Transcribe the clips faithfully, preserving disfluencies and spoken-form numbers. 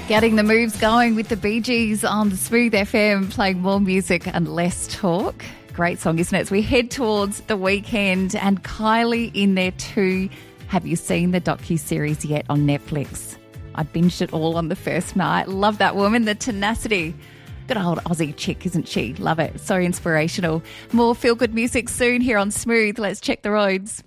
Getting the moves going with the Bee Gees on the Smooth F M, playing more music and less talk. Great song, isn't it? As we head towards the weekend, and Kylie in there too. Have you seen the docu-series yet on Netflix? I binged it all on the first night. Love that woman, the tenacity. Good old Aussie chick, isn't she? Love it. So inspirational. More feel-good music soon here on Smooth. Let's check the roads.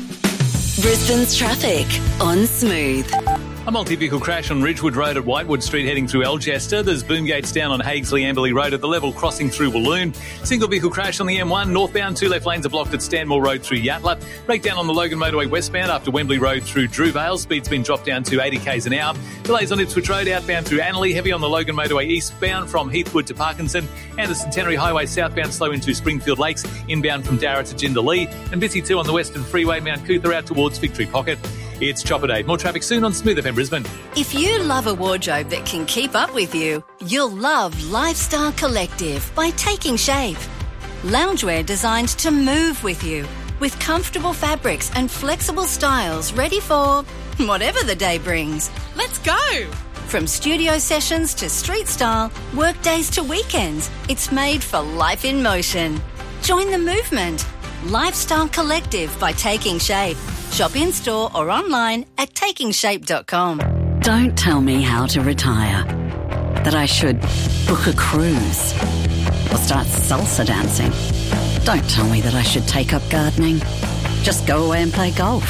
Brisbane's traffic on Smooth. A multi-vehicle crash on Ridgewood Road at Whitewood Street heading through Algester. There's boom gates down on Haigsley-Amberley Road at the level crossing through Walloon. Single vehicle crash on the M one northbound. Two left lanes are blocked at Stanmore Road through Yatala. Breakdown on the Logan Motorway westbound after Wembley Road through Drewvale. Speed's been dropped down to eighty k's an hour. Delays on Ipswich Road outbound through Annerley. Heavy on the Logan Motorway eastbound from Heathwood to Parkinson. And the Centenary Highway southbound slow into Springfield Lakes. Inbound from Darra to Jindalee. And busy too on the Western Freeway, Mount Cootha out towards Victory Pocket. It's Chopper Day. More traffic soon on Smooth F M Brisbane. If you love a wardrobe that can keep up with you, you'll love Lifestyle Collective by Taking Shape. Loungewear designed to move with you, with comfortable fabrics and flexible styles ready for whatever the day brings. Let's go! From studio sessions to street style, work days to weekends, it's made for life in motion. Join the movement. Lifestyle Collective by Taking Shape. Shop in store or online at taking shape dot com. Don't tell me how to retire. That I should book a cruise or start salsa dancing. Don't tell me that I should take up gardening. Just go away and play golf.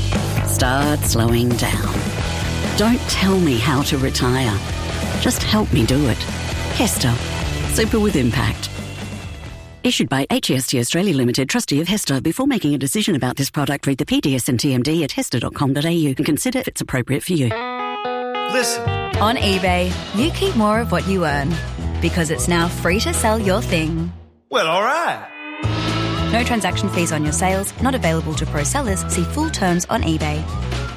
Start slowing down. Don't tell me how to retire. Just help me do it. Hester. Super with impact. Issued by H E S T Australia Limited, trustee of Hester. Before making a decision about this product, read the P D S and T M D at hester dot com dot a u and consider if it's appropriate for you. Listen. On eBay, you keep more of what you earn because it's now free to sell your thing. Well, all right. No transaction fees on your sales, not available to pro sellers. See full terms on eBay.